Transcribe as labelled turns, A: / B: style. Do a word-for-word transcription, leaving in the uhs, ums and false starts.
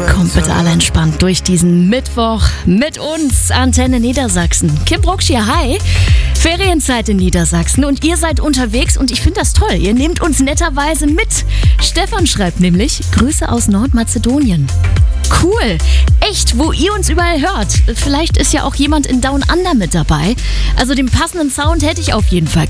A: Kommt bitte alle entspannt durch diesen Mittwoch mit uns, Antenne Niedersachsen. Kim Brucksch hier, hi. Ferienzeit in Niedersachsen und ihr seid unterwegs und ich finde das toll. Ihr nehmt uns netterweise mit. Stefan schreibt nämlich, Grüße aus Nordmazedonien. Cool. Echt, wo ihr uns überall hört. Vielleicht ist ja auch jemand in Down Under mit dabei. Also den passenden Sound hätte ich auf jeden Fall